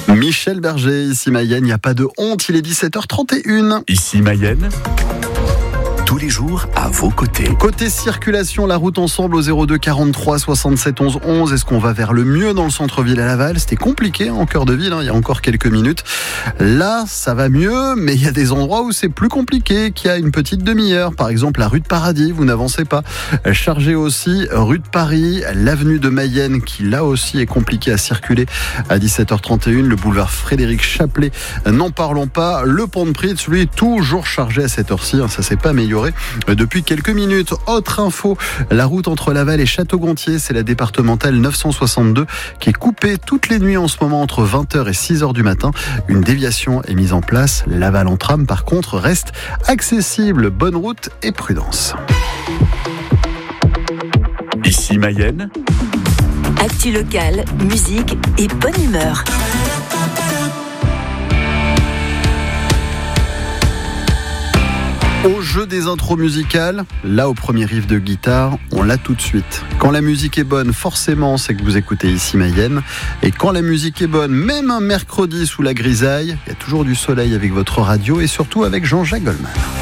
Michel Berger, ici Mayenne, il n'y a pas de honte, il est 17h31. Ici Mayenne, tous les jours à vos côtés. Côté circulation, la route ensemble au 02 43 67 11 11. Est-ce qu'on va vers le mieux dans le centre-ville à Laval? C'était compliqué en cœur de ville, il y a encore quelques minutes. Là, ça va mieux, mais il y a des endroits où c'est plus compliqué, qu'il y a une petite demi-heure. Par exemple, la rue de Paradis, vous n'avancez pas. Chargé aussi, rue de Paris, l'avenue de Mayenne, qui là aussi est compliqué à circuler à 17h31. Le boulevard Frédéric Chaplet, n'en parlons pas. Le pont de Pritz, lui, toujours chargé à cette heure-ci. Ça s'est pas amélioré depuis quelques minutes. Autre info, la route entre Laval et Château-Gontier, c'est la départementale 962 qui est coupée toutes les nuits en ce moment entre 20h et 6h du matin. Une déviation est mise en place. Laval en tram, par contre, reste accessible. Bonne route et prudence. Ici Mayenne, Actu locale, musique et bonne humeur. Au jeu des intros musicales, là au premier riff de guitare, on l'a tout de suite. Quand la musique est bonne, forcément, c'est que vous écoutez ici Mayenne. Et quand la musique est bonne, même un mercredi sous la grisaille, il y a toujours du soleil avec votre radio et surtout avec Jean-Jacques Goldman.